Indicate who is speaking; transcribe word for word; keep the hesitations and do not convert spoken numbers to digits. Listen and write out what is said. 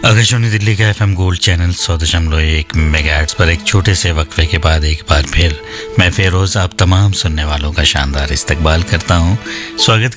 Speaker 1: आकाशवाणी दिल्ली का FM gold channel सौ दशमलव एक मेगाहर्ट्ज पर एक छोटे से वक्फे के बाद एक बार फिर मैं फेरोज आप तमाम सुनने वालों का शानदार इस्तकबाल करता हूं। स्वागत